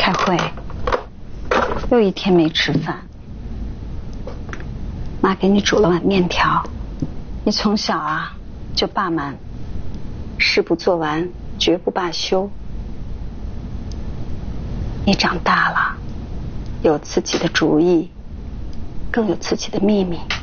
开会，又一天没吃饭。妈给你煮了碗面条，你从小啊就霸蛮，事不做完绝不罢休。你长大了，有自己的主意，更有自己的秘密。